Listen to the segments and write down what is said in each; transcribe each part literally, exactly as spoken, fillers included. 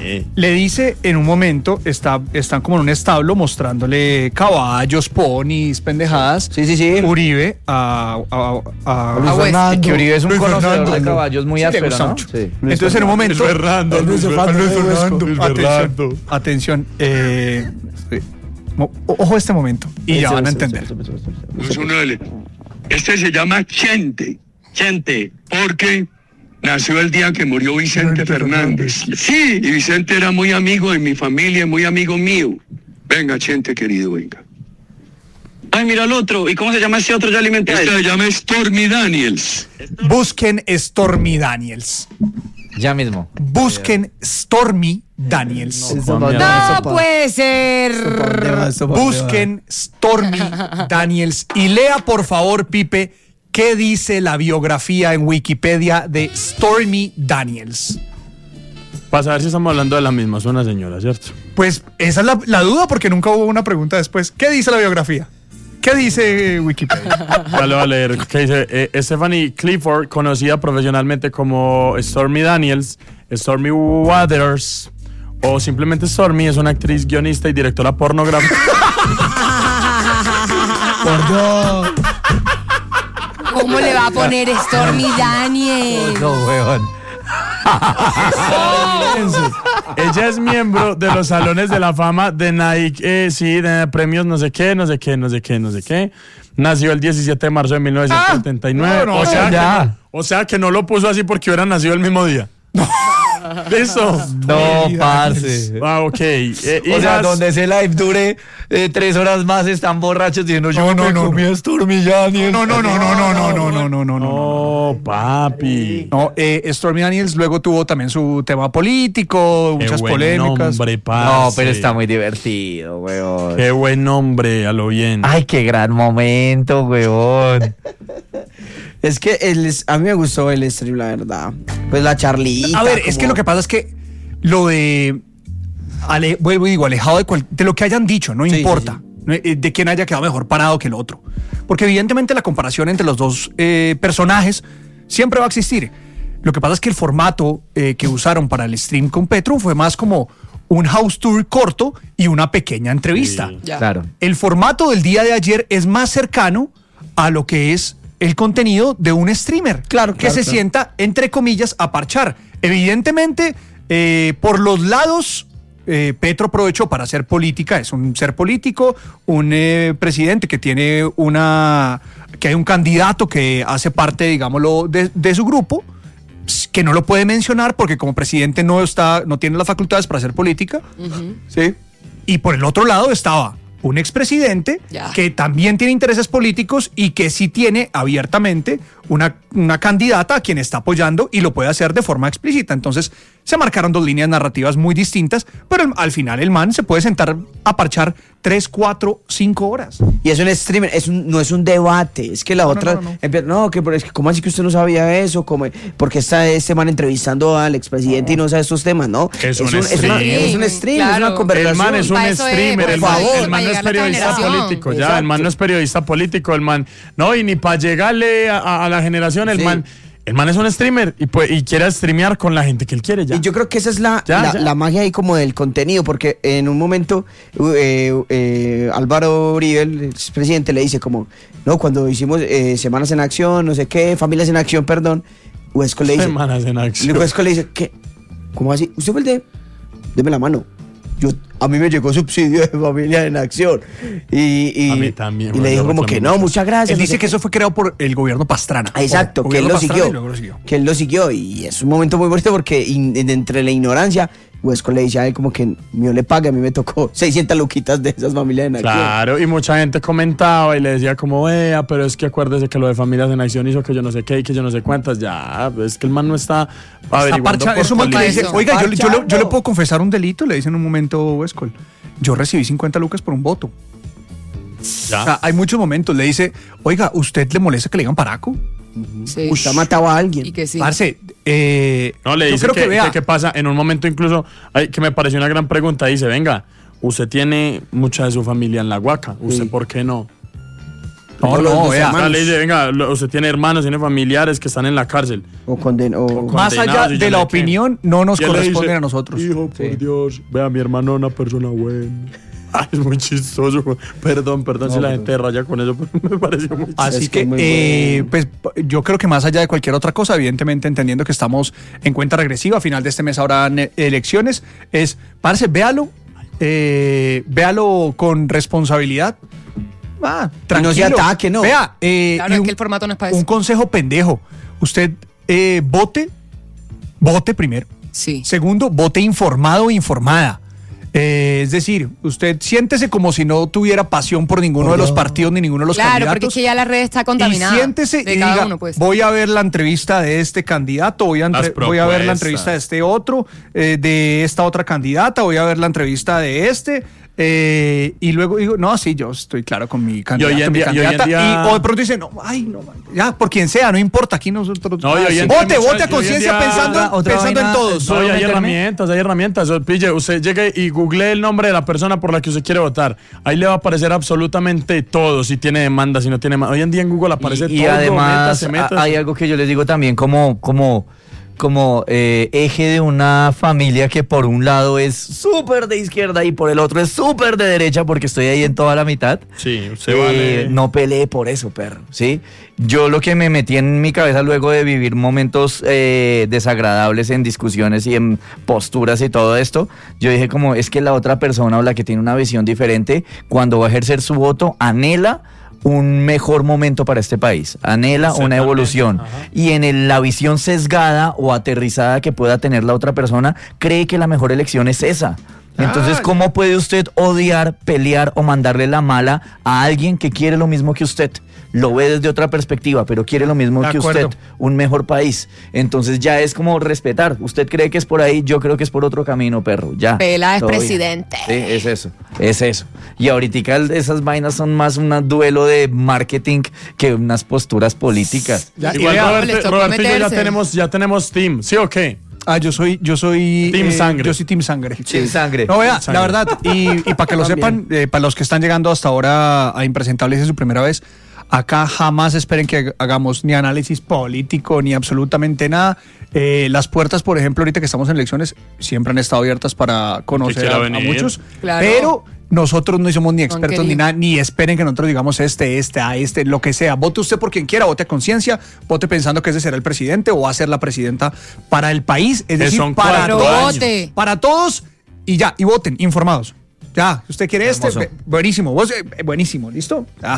Sí. Le dice en un momento, está, están como en un establo mostrándole caballos, ponis, pendejadas. Sí, sí, sí. Uribe a, a, a, a Luis Fernando. Que Uribe es un Luis conocedor Fernando. de caballos muy Sí, le áspero, gusta ¿no? mucho. Sí. Entonces en un momento... Luis Fernando. Luis Fernando. Luis Fernando. Luis Atención, Fernando. atención. Eh, sí. Mo- ojo a este momento y ya van a entender. Este se llama Chente. Chente. Porque nació el día que murió Vicente Fernández. Sí, y Vicente era muy amigo de mi familia, muy amigo mío. Venga, Chente, querido, venga. Ay, mira el otro. ¿Y cómo se llama ese otro? Ya alimenté. Este se llama Stormy Daniels. Busquen Stormy Daniels. Ya mismo. Busquen Stormy Daniels. No, No puede ser. Busquen Stormy Daniels y lea por favor, Pipe, qué dice la biografía en Wikipedia de Stormy Daniels. Para saber si estamos hablando de la misma, es una señora, ¿cierto? Pues esa es la, la duda porque nunca hubo una pregunta después. ¿Qué dice la biografía? ¿Qué dice Wikipedia? Ya lo voy a leer. ¿Qué dice? Eh, Stephanie Clifford, conocida profesionalmente como Stormy Daniels, Stormy Waters o simplemente Stormy, es una actriz, guionista y directora pornográfica. Por Dios. ¿Cómo le va a poner Stormy Daniels? No, weón. Ella es miembro de los salones de la fama de Nike, eh, sí, de premios no sé qué, no sé qué, no sé qué, no sé qué. Nació el diecisiete de marzo de mil novecientos setenta y nueve. Ah, no, no, o, sea ya. que no, o sea que no lo puso así porque hubiera nacido el mismo día. Eso. No, parce. Ah, ok. Eh, O sea, hijas- donde ese live dure eh, tres horas más, están borrachos diciendo yo No, no, me no, comí a Stormy Daniels. No, no, no, no, no, no, no, no, no, no, no. No, papi. No, eh, Stormy Daniels luego tuvo también su tema político, Qué muchas buen polémicas. nombre, parce. No, pero está muy divertido, weón. Qué buen nombre, a lo bien. Ay, qué gran momento, weón. Es que el, a mí me gustó el stream, la verdad. Pues la charlita. A ver, es como- que lo que pasa es que lo de ale, vuelvo y digo, alejado de, cual- de lo que hayan dicho, no Sí, importa sí, no, eh, de quién haya quedado mejor parado que el otro. Porque evidentemente la comparación entre los dos eh, personajes siempre va a existir. Lo que pasa es que el formato eh, que usaron para el stream con Petro fue más como un house tour corto y una pequeña entrevista. Sí. Ya. Claro. El formato del día de ayer es más cercano a lo que es el contenido de un streamer. Claro, que claro, se claro. sienta, entre comillas, a parchar. Evidentemente, eh, por los lados, eh, Petro aprovechó para hacer política. Es un ser político, un eh, presidente que tiene una. Que hay un candidato que hace parte, digámoslo, de, de su grupo, que no lo puede mencionar porque como presidente no está, no tiene las facultades para hacer política. ¿Sí? Y por el otro lado estaba un expresidente Ya. que también tiene intereses políticos y que sí tiene abiertamente una, una candidata a quien está apoyando y lo puede hacer de forma explícita. Entonces se marcaron dos líneas narrativas muy distintas, pero el- al final el man se puede sentar a parchar tres, cuatro, cinco horas. Y es un streamer, es un, no es un debate. Es que la No, otra. no, no, no. empie- No, que pero es que, ¿cómo así que usted no sabía eso? ¿Cómo, ¿Por qué está este man entrevistando al expresidente y no sabe estos temas, no? Es un es, una- stream. es un stream, es Claro. una conversación. El man es un Pa' eso es, streamer, el por man, favor, el man pa' no es llegar a la periodista generación. político, ya, Exacto. el man no es periodista político, el man, no, y ni para llegarle a, a- a la generación, el Sí. man, el man es un streamer y, pues, y quiere streamear con la gente que él quiere ya. Y yo creo que esa es la, Ya, la, ya. la magia ahí como del contenido, porque en un momento eh, eh, Álvaro Uribe, el presidente, le dice como, no, cuando hicimos eh, Semanas en Acción, no sé qué, Familias en Acción, perdón, Huesco le dice, Semanas en acción. Huesco le dice, ¿qué? ¿Cómo así? ¿Usted fue el de? Deme la mano. Yo, a mí me llegó subsidio de Familia en Acción. Y, y, A mí también, y bueno, le dijo yo como reclamo que no, mucho. muchas gracias. Él no dice sé que qué. eso fue creado por el gobierno Pastrana. Ah, exacto, Por que él gobierno lo Pastrana siguió, y luego lo siguió. que él lo siguió y es un momento muy bonito porque in- en- entre la ignorancia, Huesco le dice a él como que yo le pague, a mí me tocó seiscientas luquitas de esas familias en acción. Claro, y mucha gente comentaba y le decía como, vea, pero es que acuérdese que lo de Familias en Acción hizo que yo no sé qué y que yo no sé cuántas, ya, pues, es que el man no está Está averiguando parcha, por es un man que le dice, política. oiga, yo, yo, le- yo le Parchando. puedo confesar un delito, le dice en un momento Westcol. Yo recibí cincuenta lucas por un voto. Ya. O sea, hay muchos momentos. Le dice, oiga, ¿usted le molesta que le digan paraco? Sí. Usted ha matado a alguien. Y que sí. Parce, eh, No, le yo dice creo que, que, vea, que- que pasa, en un momento incluso, ay, que me pareció una gran pregunta, dice, venga, usted tiene mucha de su familia en La Huaca, ¿usted Sí. por qué no? No, los- no, los vea. La hermanos. ley dice, venga, lo- usted tiene hermanos, tiene familiares que están en la cárcel. O conden o- con- Más allá condenados y de yo la no sé qué. opinión, no nos Y él le corresponde dice, a nosotros. Hijo, por Sí. Dios, vea, mi hermano es una persona buena. Ay, es muy chistoso. Perdón, perdón si la gente raya con eso, pero me pareció muy chistoso. Así Es que que, es muy eh, bueno. pues p- yo creo que más allá de cualquier otra cosa, evidentemente entendiendo que estamos en cuenta regresiva, a final de este mes habrá ne- elecciones, es, parce, véalo, eh, véalo con responsabilidad. Ah, tranquilo. no se ataque, ¿no? Vea, eh, Claro, y es un- que el formato no es para un eso. consejo pendejo. Usted eh, vote, vote primero. Sí. Segundo, vote informado o informada. Eh, es decir, usted siéntese como si no tuviera pasión por ninguno de los partidos ni ninguno de los Claro, candidatos. porque es que ya la red está contaminada. Y siéntese de y cada diga, uno, pues. voy a ver la entrevista de este candidato, voy a, entre- Las voy a ver la propuestas. entrevista de este otro, eh, de esta otra candidata, voy a ver la entrevista de este. eh, y luego digo, no, sí, yo estoy claro con mi candidato, hoy en mi día- y hoy en candidata. día- Y, o de pronto dice, no, ay, no, ya, por quien sea, no importa, aquí nosotros. No, y hoy en día vote, hay vote mucha- a conciencia y hoy en día- pensando, Otra- otra pensando en vaina- todos. No, y hay meterme? herramientas, hay herramientas. O, Pille, usted llegue y google el nombre de la persona por la que usted quiere votar. Ahí le va a aparecer absolutamente todo, si tiene demanda, si no tiene demanda. Hoy en día en Google aparece Y, y todo. además métase, métase. a- hay algo que yo les digo también como, como, como eh, eje de una familia que por un lado es súper de izquierda y por el otro es súper de derecha porque estoy ahí en toda la mitad. Sí, usted Eh, vale. No pelee por eso, perro, ¿sí? Yo lo que me metí en mi cabeza luego de vivir momentos eh, desagradables en discusiones y en posturas y todo esto, yo dije como es que la otra persona o la que tiene una visión diferente, cuando va a ejercer su voto, anhela un mejor momento para este país, anhela una Exactamente, evolución. ajá. Y en el- la visión sesgada o aterrizada que pueda tener la otra persona, cree que la mejor elección es esa. Entonces, Ah, ¿cómo puede usted odiar, pelear o mandarle la mala a alguien que quiere lo mismo que usted? Lo ve desde otra perspectiva, pero quiere lo mismo De que acuerdo. usted, un mejor país. Entonces ya es como respetar. Usted cree que es por ahí, yo creo que es por otro camino, perro. Ya. Pela es todo bien. presidente. Sí, es eso, es eso. Y ahorita el- esas vainas son más un duelo de marketing que unas posturas políticas. Ya, y Igual vea, Robert- les tocó Roberto y yo ya meterse. tenemos, ya tenemos team, ¿sí o qué? Ah, yo soy, yo soy Team eh, sangre. Yo soy Team Sangre. Team Sangre. No, vea, Team la Sangre. verdad, y, y para que lo sepan, eh, para los que están llegando hasta ahora a Impresentables es su primera vez, acá jamás esperen que hagamos ni análisis político ni absolutamente nada. Eh, las puertas, por ejemplo, ahorita que estamos en elecciones, siempre han estado abiertas para conocer quiera a, a venir. muchos, Claro. pero nosotros no somos ni expertos querido. ni nada, ni esperen que nosotros digamos este, este, a este, lo que sea. Vote usted por quien quiera, vote a conciencia, vote pensando que ese será el presidente o va a ser la presidenta para el país, es Que decir, son para cuatro todos, años. vote. para todos y ya, y voten, informados. Ya, si usted quiere este, Hermoso. be- buenísimo, vos, eh, buenísimo, ¿listo? Ya.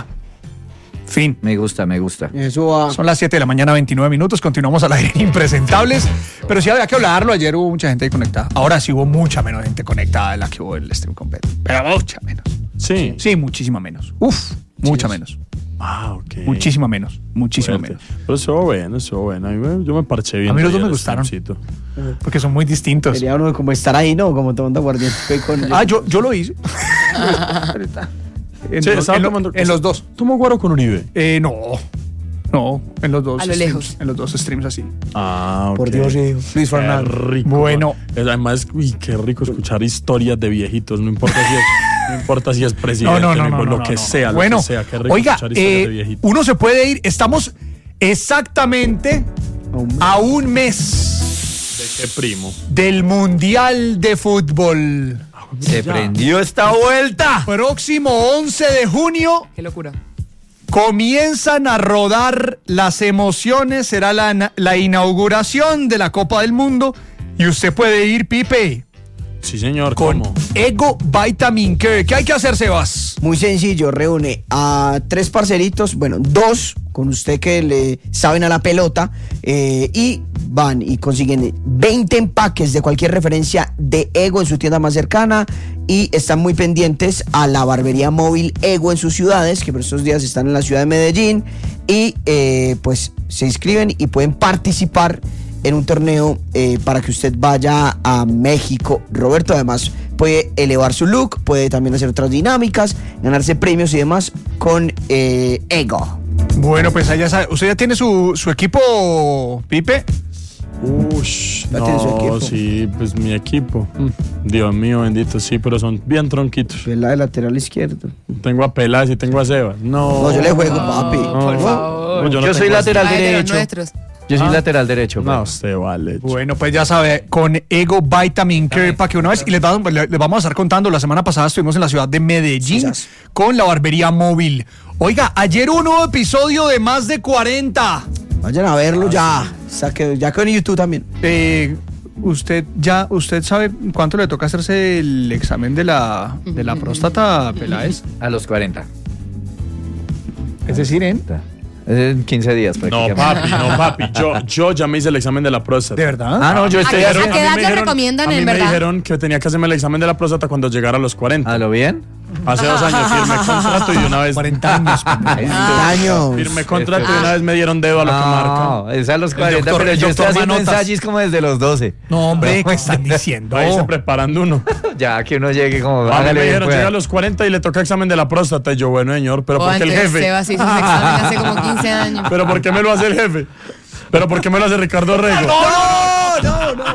Fin. Me gusta, me gusta. Eso va. Son las siete de la mañana, veintinueve minutos. Continuamos al aire en Impresentables. Pero sí había que hablarlo. Ayer hubo mucha gente ahí conectada. Ahora sí hubo mucha menos gente conectada de la que hubo en el stream completo. Pero mucha menos. Sí. Sí, muchísima menos. Uf, mucha menos. Ah, ok. Muchísima menos. Muchísima Fuerte. menos. Pero estuvo bueno, estuvo bueno. A mí me- yo me parché bien. A mí los dos ayer me el gustaron. streamcito. Porque son muy distintos. Sería uno como estar ahí, ¿no? Como tomando aguardiente con... Ah, yo, yo lo hice. en, Sí, los, estaba en lo- tomando- en los dos. ¿Tomo guaro con Uribe? Eh, no. No, en los dos. A lo streams, lejos. En los dos streams así. Ah, ok. Por Dios, sí. Luis Qué Fernando. rico. Bueno. Es- Además, uy, qué rico escuchar historias de viejitos. No importa si es, no importa si es presidente, No, no, no, no, importa no, lo que no, no. sea, Bueno, lo que sea. Qué rico oiga, escuchar historias de eh, viejitos. uno se puede ir. Estamos exactamente a un mes ¿De qué primo? del Mundial de Fútbol. Se prendió esta vuelta. Próximo once de junio Qué locura. comienzan a rodar las emociones. Será la, la inauguración de la Copa del Mundo. Y usted puede ir, Pipe, Sí, señor. con ¿Cómo? Ego Vitamin Care. ¿Qué hay que hacer, Sebas? Muy sencillo, reúne a tres parceritos, bueno, dos con usted que le saben a la pelota, eh, y van y consiguen veinte empaques de cualquier referencia de Ego en su tienda más cercana, y están muy pendientes a la barbería móvil Ego en sus ciudades, que por estos días están en la ciudad de Medellín, y eh, pues se inscriben y pueden participar en un torneo eh, para que usted vaya a México. Roberto además puede elevar su look, puede también hacer otras dinámicas, ganarse premios y demás con eh, Ego. Bueno, pues allá sabe. ¿Usted ya tiene su, su equipo, Pipe? Ush, Ya tiene su no, equipo. sí, pues mi equipo. Mm, Dios mío, bendito, sí, pero son bien tronquitos. Pela de lateral izquierdo. Tengo a Peláez y tengo a Sebas. No. No, yo le juego, papi. No, Por no, favor. no, Yo no soy tengo a- lateral Ay, de los derecho. nuestros. Yo soy Ah. lateral derecho. No, pues. usted vale. Bueno, pues ya sabe, con Ego Vitamin Care para que una vez, y les, va- le- les vamos a estar contando, la semana pasada estuvimos en la ciudad de Medellín Quizás. con la barbería móvil. Oiga, ayer un nuevo episodio de Más de cuarenta. Vayan a verlo ya. Saque, ya con YouTube también. Eh, usted ya, usted sabe cuánto le toca hacerse el examen de la, de la próstata, Peláez. A los cuarenta. Es decir, en... En quince días No, prácticamente. papi, no, papi. Yo, yo ya me hice el examen de la próstata. ¿De verdad? Ah, no, yo ¿A estoy... qué- a Pero qué mí edad me lo recomiendan, a mí en me verdad? dijeron que tenía que hacerme el examen de la próstata cuando llegara a los cuarenta. ¿A lo bien? Hace dos años firmé contrato y de una vez cuarenta años. Años. firmé contrato y de una vez me dieron dedo a lo que marca. No, es a los cuarenta, doctor- pero el yo estoy doctor haciendo Manotas. ensayos como desde los doce. No, hombre, ¿qué están diciendo? Ahí se preparando uno. Ya que uno llegue como... A mí hágale me bien, dijeron, pueda. llega a los cuarenta y le toca examen de la próstata. Y yo, bueno, señor, pero O ¿por qué el antes jefe? Sebas hizo su examen hace como quince años. ¿Pero por qué me lo hace el jefe? ¿Pero por qué me lo hace Ricardo Rego? No, no, no.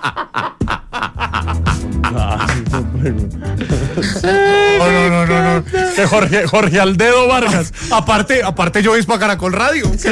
Ah, Rego. No, no, no, no, no. Que Jorge, Jorge Aldedo Vargas. Aparte, aparte yo voy para Caracol Radio. Sí.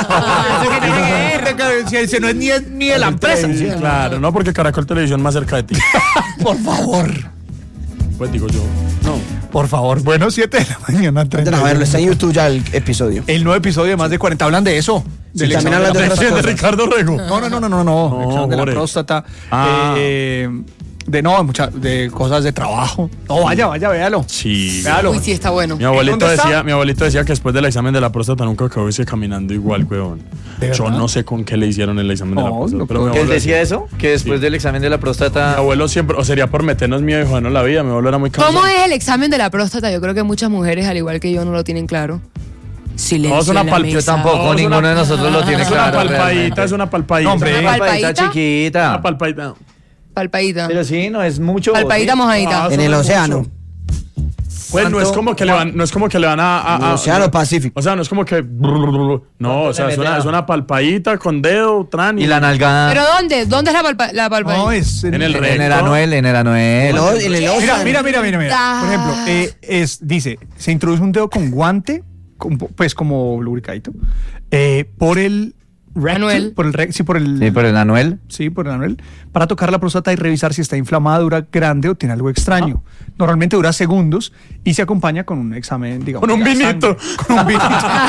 Si no es ni, ni de la empresa. Sí, claro, no porque Caracol Televisión más cerca de ti. Por favor. Pues digo yo, no. Por favor. Bueno, siete de la mañana. Vayan treinta a verlo. Está en YouTube ya el episodio. El nuevo episodio de Más de cuarenta hablan de eso. Del también examen hablan de de la otras ¿De próstata. Ricardo Rego? No, no, no, no, no, no. No, Examen de la Jorge. próstata. Ah. Eh, de no, mucha, de cosas de trabajo. No, vaya, vaya, véalo. Sí. Véalo. Uy, sí, está bueno. Mi abuelito, ¿Dónde está? decía, mi abuelito decía que después del examen de la próstata nunca acabó ese caminando igual, weón. ¿De Yo verdad? no sé con qué le hicieron el examen de la No, próstata. lo Pero mi que- ¿Que él abuelo decía eso? Que después Sí. del examen de la Mi próstata... abuelo siempre, o sería por meternos miedo y jodernos la vida, mi abuelo era muy cansado. ¿Cómo es el examen de la próstata? Yo creo que muchas mujeres, al igual que yo, no lo tienen claro. Silencio No, es una en la pal- mesa. Yo tampoco, No, es ninguno una- de nosotros lo tiene Es una claro. palpadita, realmente. es una palpadita. No, hombre. Una palpadita ¿Palpadita? chiquita. Una palpadita. Palpadita. Pero sí, no es mucho. Palpadita ¿sí? mojadita. Ah, En el eso océano. mucho. Pues no es como que le van, no es como que le van a, a- En el a- océano Pacífico. O sea, no es como que no, o sea, le es mete una, a- es una palpadita con dedo, tran Y la nalgada. ¿Pero dónde? ¿Dónde es la, palpa la palpadita? No, es En el En recto. el anuel, en el anuel. No, en el Mira, océano. mira, mira, mira, mira. Ah. Por ejemplo, eh, es, dice, se introduce un dedo con guante, con- pues como lubricadito, eh, por el recto, Anuel. por el rec- sí, por el, Sí, por el anuel. sí, por el anuel, para tocar la próstata y revisar si está inflamada, dura grande o tiene algo extraño. Normalmente dura segundos y se acompaña con un examen, digamos. Con un de vinito. sangre. Con un vinito.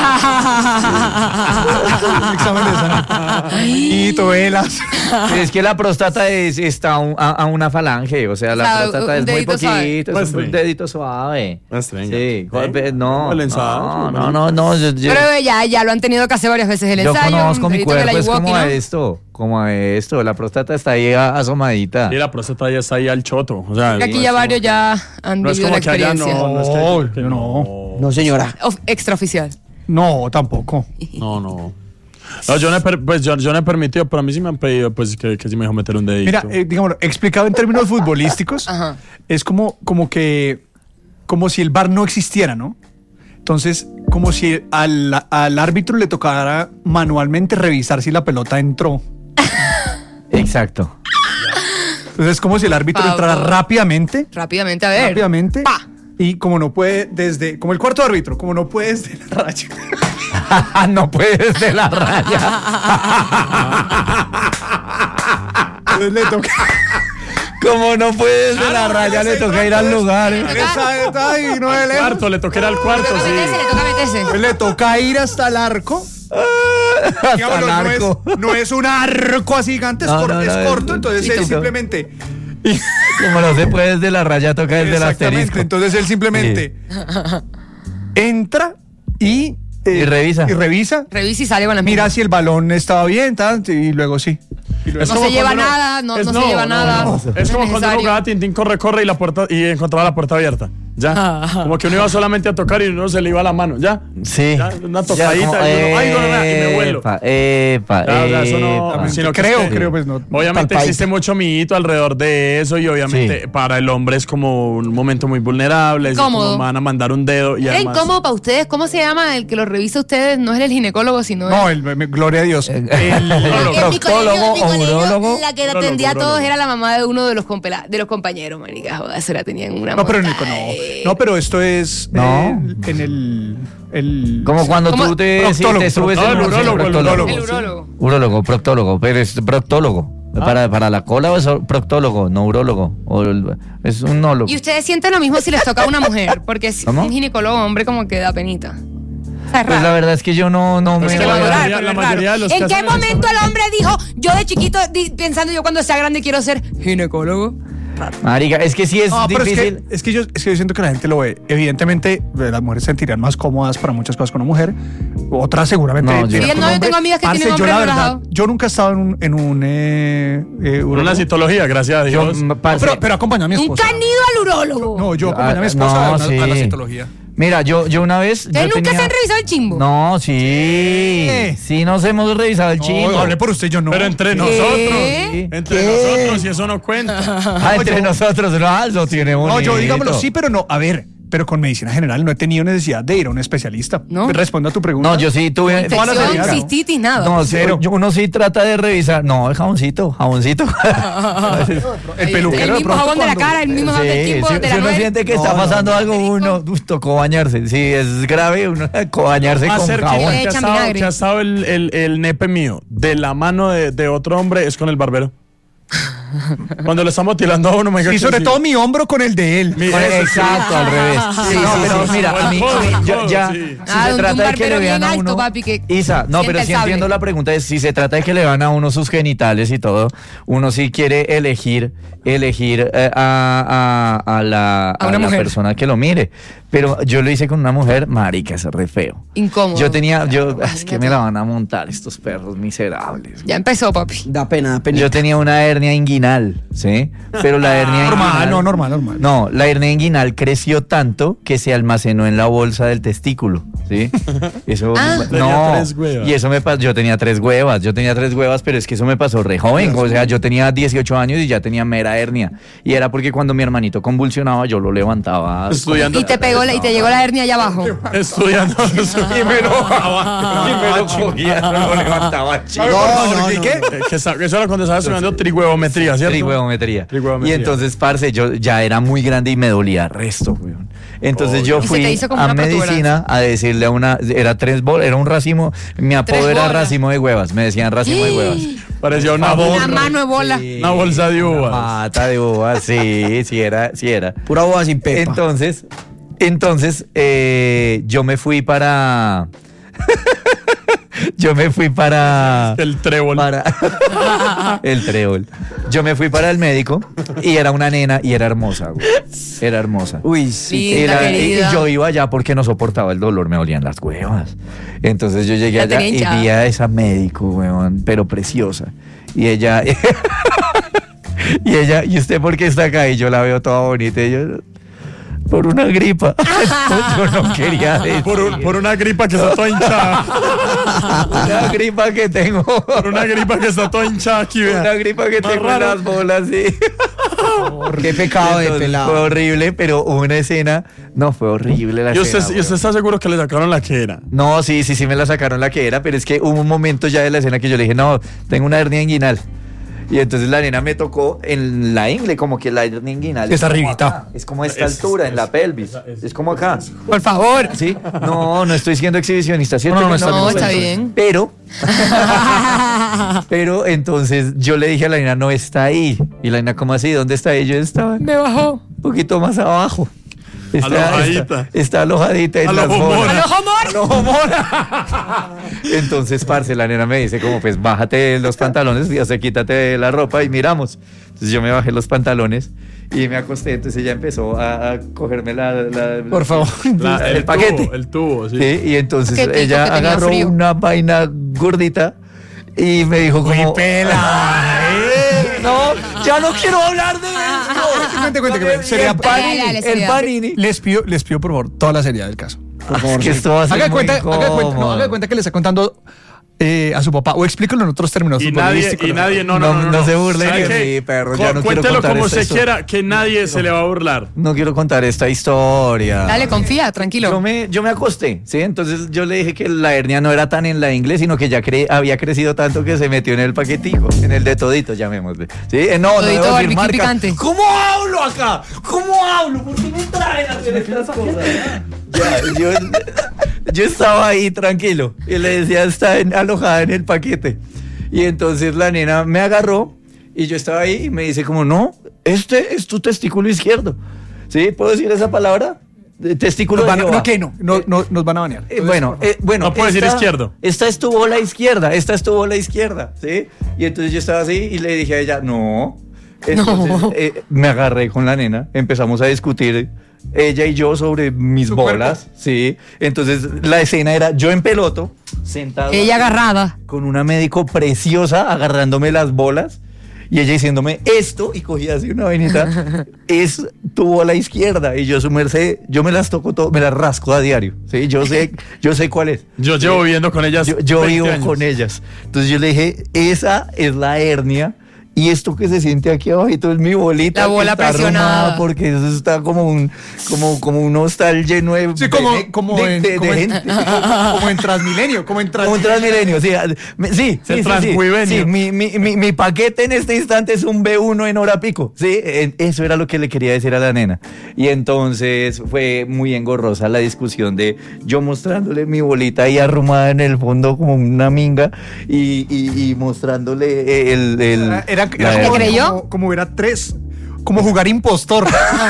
un examen de sangre. Vinito, velas. Es que la próstata es, está a, un- a- a una falange, o sea, la O sea, próstata un es muy dedito suave. poquito, es Pues un sí. dedito suave. Pues venga. Sí, ¿Eh? no, El ensayo, no, sí, no, no, no, yo, yo- Pero ya, ya lo han tenido que hacer varias veces el yo ensayo. conozco mi dedito en el cuerpo, es Ayuwoki, como ¿no? a esto, como a esto, la próstata está ahí a- asomadita. Y la próstata ya está ahí al choto. O sea, Que aquí no ya es varios como- ya han No es vivido la como que allá experiencia. no, no es que- No, que yo no. No, señora. Of- extraoficial. No, tampoco. No, no. No, yo no he, per- pues, yo, yo no he permitido, pero a mí sí me han pedido pues, que, que sí me dejo meter un dedito. Mira, eh, digamos, explicado en términos futbolísticos, Ajá. es como, como que, como si el V A R no existiera, ¿no? Entonces, como si al, al árbitro le tocara manualmente revisar si la pelota entró. Exacto. Entonces, es como si el árbitro Pablo. entrara rápidamente, Rápidamente, a ver. rápidamente, Pa. y como no puede desde, como el cuarto árbitro, como no puede desde la raya. No puedes de la raya. Entonces le toca. Como no puedes de la raya, le toca ir al lugar. ¿eh? Esa- esa ahí no es lejos. Cuarto, le toqué ir al cuarto, Le toca sí. meterse, le toca meterse. Entonces le toca ir hasta el arco. Hasta Digámoslo, el no, arco. es, no es un arco así gigante, es, No, cor- no, es no, corto, es- entonces sí, él sí. simplemente. Como no se puede desde la raya, toca desde el Exactamente, asterisco. entonces él simplemente entra y. eh, Y revisa. Y revisa. Revisa y sale con la Mira si el balón estaba bien, tal, y luego sí. Y luego- Es No como se lleva cuando uno- nada, no- es- no se lleva nada. Es No como es cuando uno necesario. jugaba Tintín corre, corre y la puerta y encontraba la puerta abierta. Ya. Como que uno iba solamente a tocar y uno se le iba la mano. Ya. Sí. Ya, una tocadita Ya, como, y uno, ay, no, no, no, y me vuelo. Epa, epa, Ya, o sea, eso no, epa. sino que creo, es que, creo, pues no. obviamente Tal existe país. mucho mito alrededor de eso y obviamente Sí. para el hombre es como un momento muy vulnerable. Es Incómodo. como me van a mandar un dedo y ¿Era además... incómodo para ustedes? ¿Cómo se llama el que lo revisa a ustedes? No es el ginecólogo, sino No, el... el, me- gloria a Dios. El- En mi colegio- proctólogo en mi o colegio, urólogo. la que Urólogo, atendía a todos urólogo. era la mamá de uno de los, compela- de los compañeros, marica. Joder, se la tenían una no, pero en el, montada, no, eh. no, pero esto es No. eh, en el, el Como cuando ¿Cómo? tú te, sí, Proctólogo, te subes proctólogo, en un- el urólogo, el proctólogo. El sí. urólogo. Urólogo, proctólogo, pero es proctólogo. Para, para la cola es proctólogo, no urólogo. O el- es un nólogo. Y ustedes sienten lo mismo si les toca a una mujer, porque si ¿Cómo? un ginecólogo hombre como que da penita. O sea, es Pues raro. la verdad es que yo no, no Es me que voy la a- mayoría- pero la es mayoría raro. de los ¿En que qué hacen eso- momento el hombre dijo, yo de chiquito di- pensando yo cuando sea grande quiero ser ginecólogo? Marica, es que sí es No, pero es difícil. que, es, que yo, es que yo siento que la gente lo ve. Evidentemente, eh, las mujeres se sentirían más cómodas para muchas cosas con una mujer. Otras seguramente. No, yo- tienen Sí, con no, un yo hombre. tengo amigas que Parce, tienen yo hombre la verdad, relajado. yo nunca he estado en un, en un eh, eh, Una urólogo. citología, gracias a Yo, Dios. m- parce, pero, pero acompañé a mi esposa. Nunca han ido al urólogo. No, yo acompañé a mi Ah, esposa no, a, una- a la sí. citología. Mira, yo, yo una vez. ¿Ustedes yo nunca tenía- se han revisado el chimbo? No, sí. ¿Qué? Sí, nos hemos revisado el No, chimbo. hablé por usted, yo no. Pero entre ¿Qué? nosotros, entre ¿Qué? nosotros, y eso no cuenta. Ah, entre nosotros, no, lo tiene bonito. No, yo digámoslo sí, pero no. A ver, pero con medicina general no he tenido necesidad de ir a un especialista. ¿No? Respondo a tu pregunta. No, yo sí tuve. Toda la Infección, seriedad. cistitis, nada. No, Cero. yo- uno sí trata de revisar. No, el jaboncito, jaboncito. El peluquero El de mismo pronto jabón de la cuando- cara, el mismo jabón del Sí, chimbo, si, de si la uno nuez. siente que No, está no, pasando no. algo, uno uf, tocó bañarse. Sí, es grave, uno tocó bañarse Más con cerca jabón. Le que ha echan estado, vinagre. que ha estado el, el, el nepe mío de la mano de, de otro hombre es con el barbero. Cuando le estamos tirando a uno, me diga Y que sobre sí. todo mi hombro con el de él. Mi- Con- eso sí. Exacto, al revés. Sí, no, sí, pero sí. mira, a mí, a mí, yo- ya, Sí. si Ah, se un- trata un de que barbero le vean bien a alto, uno, papi, que Isa, no, sienta pero el sí sable. entiendo la pregunta, es si se trata de que le vean a uno sus genitales y todo, uno sí quiere elegir, elegir eh, a, a, a la, A una la mujer. persona que lo mire, pero yo lo hice con una mujer, marica, es re feo. Incómodo. Yo tenía, yo, es que me la van a montar estos perros miserables. Ya empezó, papi. Da pena, da pena. Yo tenía una hernia inguinal, ¿sí? Pero la hernia Normal, inguinal... no, normal, normal. No, la hernia inguinal creció tanto que se almacenó en la bolsa del testículo, ¿sí? Eso Ah. no. Tenía tres huevas. Y eso me pasó, yo tenía tres huevas, yo tenía tres huevas, pero es que eso me pasó re joven, o sea, yo tenía dieciocho años y ya tenía mera hernia. Y era porque cuando mi hermanito convulsionaba, yo lo levantaba. Estudiando. Y te pegó la- y te llegó la hernia allá abajo. Estudiando. Y me lo bajaba, y me lo cogía, no lo levantaba, chico. No, no, no. ¿Qué? Eh, que sa- Eso era cuando estaba estudiando trihuevometría, ¿cierto? Trihuevometría. Trihuevometría. Y entonces, parce, yo ya era muy grande y me dolía resto, weón. Entonces yo Y se fui te hizo como a una medicina a decirle a una, era tres bolas, era un racimo, mi apodo Tres era bolas. racimo de huevas, me decían racimo de huevas. Parecía una, Una bolsa, mano de bola. una bolsa de uvas. Mata de uvas, sí, sí era, sí era. Pura boba sin pepa. Entonces, entonces eh, yo me fui para... Yo me fui para... El trébol. Para el trébol. Yo me fui para el médico y era una nena y era hermosa, güey. Era hermosa. Uy, sí. Linda, Era- y- y querida. yo iba allá porque no soportaba el dolor, me dolían las huevas. Entonces yo llegué La allá tenía y hinchada. vi a esa médico, weón, pero preciosa. Y ella... y ella, ¿y usted por qué está acá? Y yo la veo toda bonita y yo... Por una gripa. Yo no quería decir. Por, un- por una gripa que está toda hinchada. Una gripa que tengo. Por una gripa que está toda hinchada aquí, vea. Una gripa que Más tengo raro. en las bolas, sí. Qué pecado de Entonces, pelado. Fue horrible, pero hubo una escena. No, fue horrible la ¿Y usted, escena. y usted weón. está seguro que le sacaron la que era? No, sí, sí, sí me la sacaron la que era, pero es que hubo un momento ya de la escena que yo le dije, no, tengo una hernia inguinal. Y entonces la nena me tocó en la ingle, como que la hernia inguinal. Es como arribita. acá, Es como a esta Es- altura, es- en la pelvis. Es como acá. Por favor. ¿Sí? No, no estoy siendo exhibicionista, ¿cierto? No, no, que no, No, está está bien. Pero, pero entonces yo le dije a la nena, no está ahí. Y la nena, ¿cómo así? ¿Dónde está ella? Yo estaba Me bajó. un poquito más abajo. Está Alojadita. Está, está alojadita en A las lo bolas. Mora. ¡Al ojo mor! Entonces, parce, la nena me dice como, pues, bájate los pantalones, o sea, quítate la ropa y miramos. Entonces yo me bajé los pantalones y me acosté, entonces ella empezó a, a cogerme la... la- Por favor. La- el, el, paquete. Tubo, el tubo, sí. Sí, y entonces Paquetico ella que tenía agarró frío. una vaina gordita y me dijo como... pela. No, ya no quiero hablar de esto. cuente, cuente, cuente. Sería- el Panini, Dale, dale, el seriedad. Panini. Les pido, les pido por favor toda la seriedad del caso. Por favor. Es que esto va a ser Haga de muy cuenta, haga de cuenta, no, incómodo. haga de cuenta que le está contando eh, a su papá, o explíquelo en otros términos. Y nadie, futbolísticos, y ¿no? nadie, no, no, no, no, No se burlen ¿Sabe de qué? mí, perro, Cu- ya no quiero Cuéntelo contar como esta se historia. quiera, que nadie se le va a burlar. No quiero contar esta historia. Dale, confía, tranquilo. Yo me, yo me acosté, ¿sí? Entonces yo le dije que la hernia no era tan en la inglés, sino que ya cre- había crecido tanto que se metió en el paquetico, en el de todito, llamémosle. ¿Sí? Eh, no, no Todito debo decir barbecue marca. picante. ¿Cómo hablo acá? ¿Cómo hablo? ¿Por qué me traen a hacer estas cosas? Ya, yo, yo estaba ahí tranquilo y le decía, está en- alojada en el paquete. Y entonces la nena me agarró y yo estaba ahí y me dice como, no, este es tu testículo izquierdo. ¿Sí? ¿Puedo decir esa palabra? De testículo Nos van a- de Jehová. no, que no, no, no, nos van a banear. Eh, bueno, eh, bueno. No puedo decir izquierdo. Esta es tu bola izquierda, esta es tu bola izquierda, ¿sí? Y entonces yo estaba así y le dije a ella, no. Entonces No. eh, me agarré con la nena, empezamos a discutir ella y yo sobre mis Su bolas, ¿sí? Entonces la escena era yo en peloto, sentado Ella agarrada. con una médico preciosa agarrándome las bolas y ella diciéndome esto y cogía así una vainita, es tu bola izquierda y yo su merced, yo me las toco todo, me las rasco a diario, ¿sí? Yo sé, yo sé cuál es. Yo llevo viviendo con ellas Yo, yo veinte vivo años. con ellas. Entonces yo le dije, esa es la hernia. Y esto que se siente aquí abajito es mi bolita. La que bola está presionada. arrumada porque eso está como un, como, como un hostal lleno de, Sí, como, de- como, de- en, de- como, de en, gente. como en Transmilenio, como en Como un Transmilenio. Transmilenio, sí, ah, me- sí, El sí, sí, sí, Transmilenio. sí, mi, mi, mi, mi paquete en este instante es un B uno en hora pico, sí, eh, eso era lo que le quería decir a la nena. Y entonces fue muy engorrosa la discusión de yo mostrándole mi bolita ahí arrumada en el fondo como una minga y, y, y mostrándole el... el Era, era la como, hernia. creyó? como, como era tres, como jugar impostor.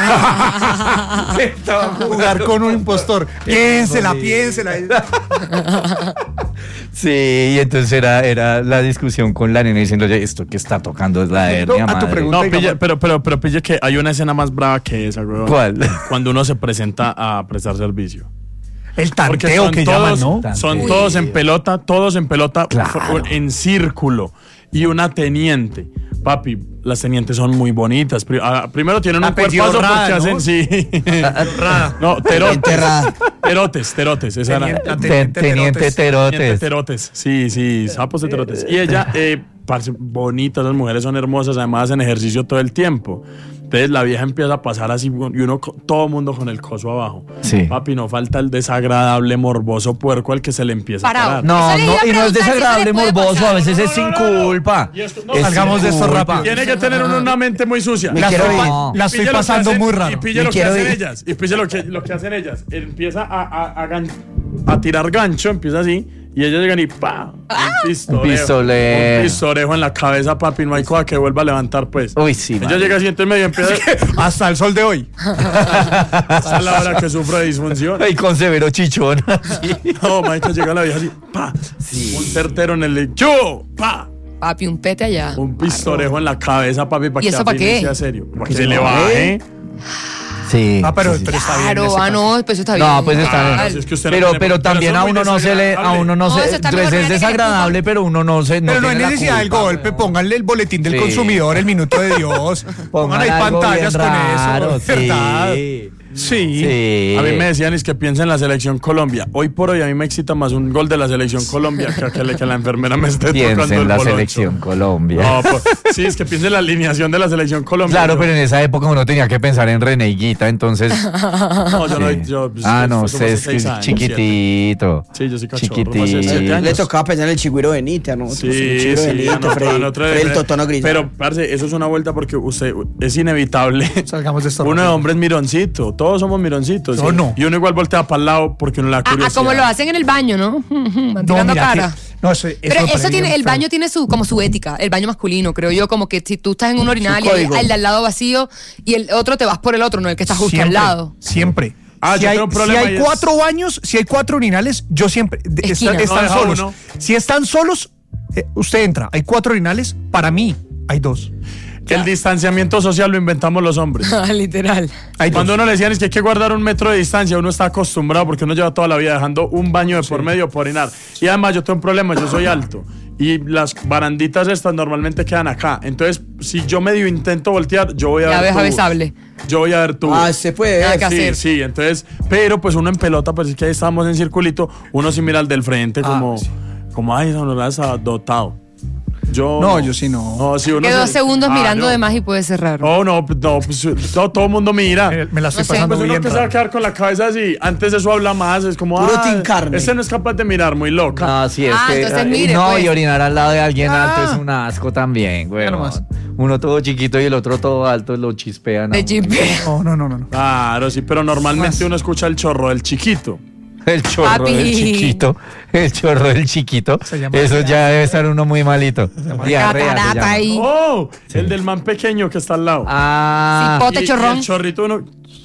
Jugar con un impostor. Piénsela, piénsela. Sí, y entonces era, era la discusión con la nena diciendo, esto que está tocando es la hernia, a tu madre". pregunta. No, digamos- pille, pero, pero, pero pille que hay una escena más brava que esa, weón. ¿Cuál? Cuando uno se presenta a prestar servicio. El Porque tanteo son que todos, llaman, ¿no? son Uy. todos en pelota, todos en pelota, Claro. fu- en círculo. Y una teniente. Papi, las tenientes son muy bonitas. Pri- ah, primero tienen un Apellido cuerpazo Rada, porque ¿no? hacen, sí. No, terotes. Enterrada. Terotes, terotes. Esa era. Teniente- Te- Teniente Teniente Terotes. Teniente Terotes. terotes. Sí, sí, sapos de terotes. Y ella, eh, parce, bonitas, las mujeres son hermosas, además hacen ejercicio todo el tiempo. Entonces la vieja empieza a pasar así y uno, co- todo el mundo con el coso abajo. Sí. Papi, no falta el desagradable, morboso puerco al que se le empieza Parado. a parar. No, Eso le no, iba a y no es preguntar si eso desagradable, le puede morboso, pasar. a veces es No, sin no, no, no. culpa. Y esto- no, Es salgamos sin de esto culpa. rápido. Tiene que tener uno una mente muy sucia. Me La quiero estoy, ir. pa- la estoy Pille lo que pasando hacen- muy Y raro. pille Me lo que quiero hacen ir. ellas. Y pille lo que, lo que hacen ellas. Empieza a, a, a, gan- a tirar gancho, empieza así. Y ellas llegan y ¡pa! Un pistoleo. Un pistoleo. Un pistolejo en la cabeza, papi. No hay cosa que vuelva a levantar, pues. Uy, sí, Ella madre. llega así entre medio y empieza. Hasta el sol de hoy. Esa es la hora que sufre de disfunción. Ay, con severo chichón. así. No, marica, llega la vieja así. ¡Pa! Un certero en el lecho. ¡Pa! Papi, un pete allá. Un pistolejo en la cabeza, papi, para ¿Y que eso pa' afine qué? sea serio. Para que se se le baje. baje. Sí. Ah, pero, sí, sí. pero está bien. en Claro, este ah, caso. no, pues eso está bien. No, pues está bien. Igual. Si es que usted no Pero, tiene- pero pero también eso a es muy uno no se le, a desagradable. uno no No, se, eso está pues mejor, es no le desagradable, pero uno no se, no Pero no hay tiene la necesidad del culpa. golpe, pónganle el boletín del Sí. consumidor, el minuto de Dios. Pongan ahí algo pantallas bien con raro, eso. ¿Verdad? sí. Sí. Sí. A mí me decían es que piensa en la selección Colombia. Hoy por hoy a mí me excita más un gol de la selección Colombia que, que, que la enfermera me esté Piensa tocando el en la bolocho. selección Colombia. No, pues, sí, es que piense en la alineación de la selección Colombia. Claro, Yo- pero en esa época uno tenía que pensar en Reneguita, entonces. No, yo no. Sí. Yo, pues, ah, fue no, como usted hace es seis años, chiquitito. Sí, yo soy cachorro, Chiquitito. hace siete años. Le tocaba pensar en el Chigüiro Benítez, ¿no? Sí, el Chigüiro sí, Benítez, anotó- Freddy, anotó- Freddy el Totono Gris. Pero, parce, eso es una vuelta porque usted es inevitable. Salgamos de esto. Uno de rápido. hombre es mironcito, todos somos mironcitos. Yo ¿sí? no. Y uno igual voltea para el lado porque uno le da Ah, ah, curiosidad. como lo hacen en el baño, ¿no? Van No, tirando mira, cara. que- no, eso, eso Pero me eso parece tiene, bien el feo. baño tiene su, como su ética, el baño masculino, creo yo, como que si tú estás en un urinal y hay código. el de al lado vacío y el otro te vas por el otro, no el que está justo Siempre, al lado. Siempre. Ah, si yo hay, tengo un si problema hay y es- cuatro baños, si hay cuatro urinales, yo siempre. de- Esquina. está- No, están deja solos. uno. Si están solos, eh, usted entra. Hay cuatro urinales, para mí hay dos. El distanciamiento social lo inventamos los hombres. Literal. Hay Cuando dos. uno le decían es que hay que guardar un metro de distancia, uno está acostumbrado porque uno lleva toda la vida dejando un baño de por medio por orinar. Y además yo tengo un problema, yo soy alto. y las baranditas estas normalmente quedan acá. Entonces, si yo medio intento voltear, yo voy a La ver abeja tubos. besable. Yo voy a ver tú. Ah, se puede Nada ver. que Sí, hacer. sí, entonces, pero pues uno en pelota, pues es que ahí estamos en circulito, uno sí mira al del frente como, sí. como ay, eso no lo has adoptado. Yo No, yo sí no. No, sí, uno Que dos se- segundos Ah, mirando no. de más y puede ser raro. Oh, no, pues, no, pues no, todo el mundo mira. Eh, Me la estoy No sé. pasando Pues uno bien. que se va a raro. quedar con la cabeza así. Antes eso habla más, es como, Puro ah, team carne. ese no es capaz de mirar, muy loca. No, sí, es Ah, que. entonces ay, mire, no, pues. y orinar al lado de alguien Ah. alto es un asco también, güey. Ya nomás. Uno todo chiquito y el otro todo alto, lo chispean. a De uno. chimpea. No, no, no, no. no. Claro, sí, pero normalmente uno escucha el chorro del chiquito. El chorro Papi. del chiquito. El chorro del chiquito. Se llama Eso así. ya debe estar uno muy malito. Diarrea se Catarata llama. ahí. Oh, el del man pequeño que está al lado. Ah, Sí, Pote Y- y chorrón. el chorrito uno.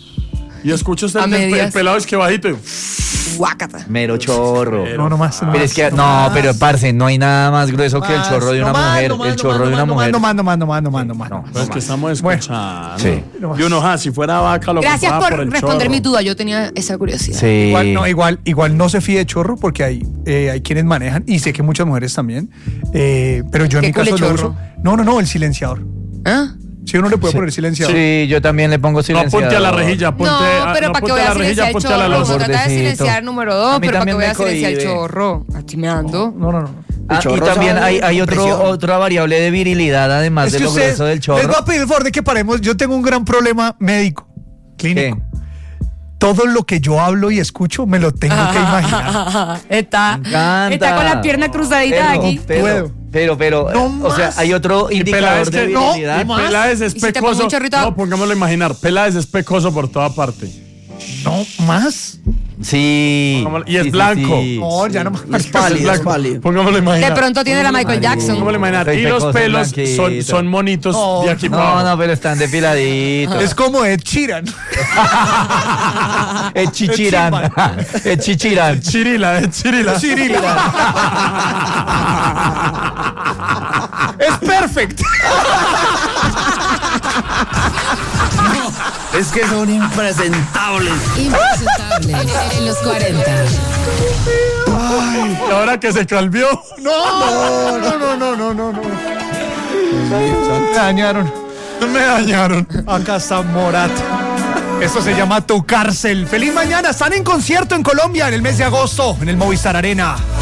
Y escucha usted A el, del pe- medias. el pelado es que bajito. y- Guácata. mero chorro. No, no más. No Pero más, es que, no no, más. pero parce, no hay nada más grueso que el Más, chorro de una no más, mujer. no más, El no chorro más, de una no más, mujer. No más, no más, no más, no más, no más, no más. Pues que estamos Bueno. escuchando. Sí. Y uno, ah, si fuera vaca lo Gracias compraba por el responder chorro. mi duda. Yo tenía esa curiosidad. Sí. Igual no, igual, igual no se fíe de chorro porque hay, eh, hay quienes manejan y sé que muchas mujeres también. eh, pero yo en ¿Qué mi caso lo culechorro? uso. No, no, no, el silenciador. ¿Ah? Si uno le puede poner silenciador. Sí, yo también le pongo No silenciador. apunte a la rejilla, apunte No, a, pero no para que apunte voy a a la rejilla, silenciar el apunte a la chorro. luz. Se trata de Bordecito. silenciar número A dos, mí pero para que también voy a me silenciar el cohíbe. chorro. Estoy meando. No, no, no. Ah, y chorro también sabe hay, hay otro, presión. otra variable de virilidad, además Es de que lo ustedes, grueso del les voy chorro. a pedir el favor de que paremos. Yo tengo un gran problema médico, clínico. Todo lo que yo hablo y escucho me lo tengo que imaginar. está, Me encanta. está con la pierna cruzadita Pero, aquí. Pero, Puedo. pero, pero, No o sea, más. hay otro Y indicador Peláez de que no, virilidad. y Peláez es ¿Y si te pongo pecoso. un chorrito? No, pongámoslo a imaginar. Peláez es pecoso por toda parte. No más. Sí. Pongámoslo- y es sí, sí, blanco. sí. No, ya no más. Es pálido, es Blanco. pálido. Pongámoslo a imaginar. De pronto tiene la Michael Jackson. Pongámoslo a imaginar. Soy Y los pecoso, pelos son, blanquito. son monitos No, de aquí para No, abajo. no, pero están depiladitos. Es como Ed Sheeran. Es chichirán. Es chichirán. Chirila, es chirila. Es perfecto. Es que son impresentables. Impresentable en los cuarenta. Y ahora que se calvió. No, no, no, no, no, no, no. Me dañaron. Me dañaron. Acá está Morat. Esto se llama Tu Cárcel. Feliz mañana. Están en concierto en Colombia en el mes de agosto, en el Movistar Arena.